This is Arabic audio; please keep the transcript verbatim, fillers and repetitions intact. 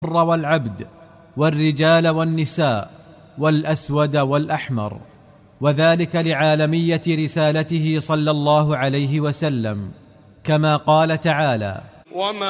والعبد والرجال والنساء والأسود والأحمر، وذلك لعالمية رسالته صلى الله عليه وسلم، كما قال تعالى: وما